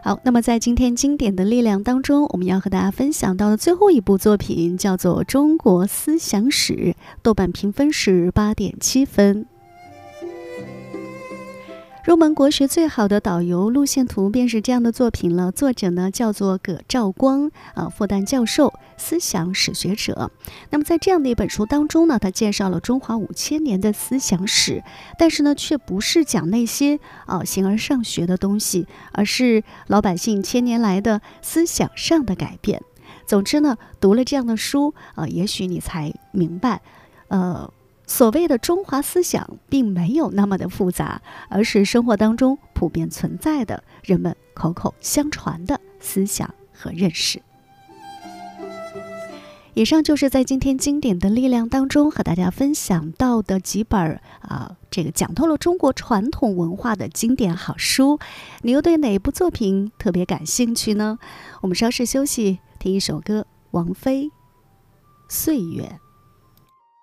好，那么在今天经典的力量当中，我们要和大家分享到的最后一部作品叫做《中国思想史》，豆瓣评分是8.7分。入门国学最好的导游路线图便是这样的作品了，作者呢叫做葛兆光，复旦教授，思想史学者。那么在这样的一本书当中呢，他介绍了中华5000年的思想史，但是呢却不是讲那些形而上学的东西，而是老百姓1000年来的思想上的改变。总之呢，读了这样的书，也许你才明白，所谓的中华思想并没有那么的复杂，而是生活当中普遍存在的人们口口相传的思想和认识。以上就是在今天经典的力量当中和大家分享到的几本这个讲透了中国传统文化的经典好书。你又对哪部作品特别感兴趣呢？我们稍事休息，听一首歌，王菲《岁月》。